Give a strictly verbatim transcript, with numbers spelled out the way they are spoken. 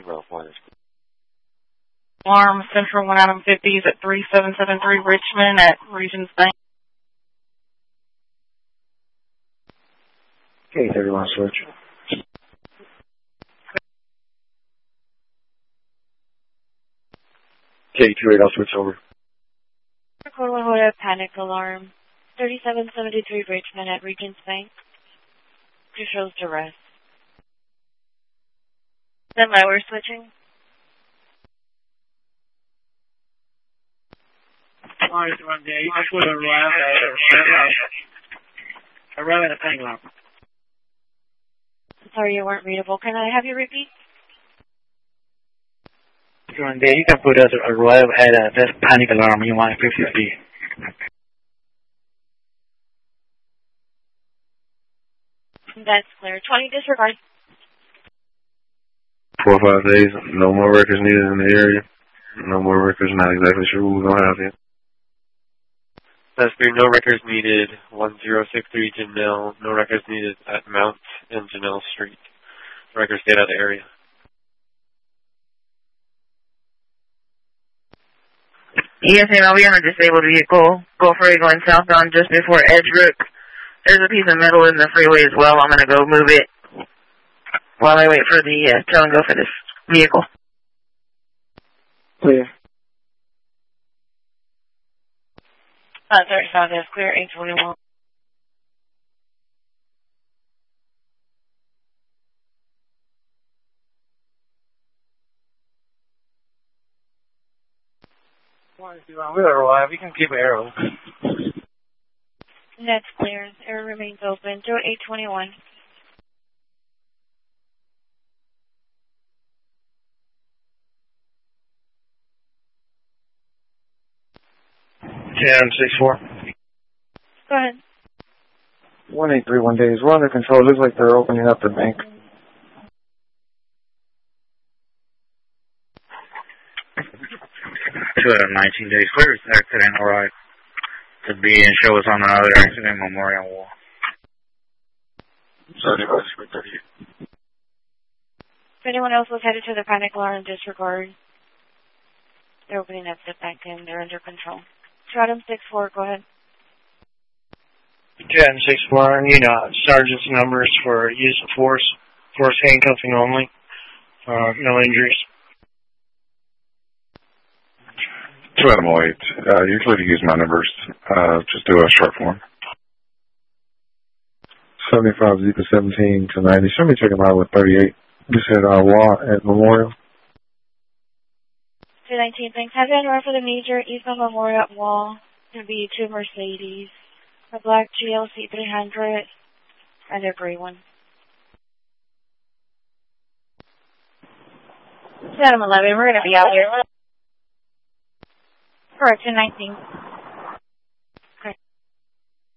zero one. Alarm Central one Adam fifties at three seven seven three Richmond at Regions Bank. Okay, thirty-one switch. K two eight, I'll switch over. Dakota panic alarm. thirty-seven seventy-three Richmond at Regions Bank. Just shows duress. Then my we're switching. Alright, one day. You can put a around. Around a panic alarm. Sorry, you weren't readable. Can I have you repeat? One day, you can put us a arrive at a this panic alarm. You want fifty feet. That's clear. twenty disregard. Four or five days, no more records needed in the area. No more records, not exactly sure what we're going to have yet. That's three, no records needed. one zero six three Janelle, no records needed at Mount and Janelle Street. Records stayed out of the area. Yes, ma'am, I'll be on a disabled vehicle. Gulf Ray going southbound just before Edgebrook. There's a piece of metal in the freeway as well. I'm going to go move it while I wait for the uh, tow and go for this vehicle. Clear. Uh, thirty-five, that's clear, eight twenty-one. We'll arrive. You can keep arrows. That's clear. Air remains open. Do eight twenty-one. ten six four. Go ahead. one eight three one days. We're under control. Looks like they're opening up the bank. two hundred nineteen days clear. Accident arrived to be and show us on another accident memorial wall. seventy-five, thirty. If anyone else was headed to the panic alarm, disregard. They're opening up the bank and they're under control. Stratum six four, go ahead. ten six four, you know, sergeant's numbers for use of force, force handcuffing only, uh, no injuries. Two Adam eight. Uh, usually to use my numbers, uh, just do a short form. seventy-five, Zika seventeen to ninety. Show me check him out with thirty-eight. You said, uh, Watt at Memorial. two nineteen, thanks. Have you on for the major Eastman Memorial at Wall. It's going to be two Mercedes. A black G L C three hundred and a gray one. Adam eleven, we're going to be out here. Correct, two nineteen.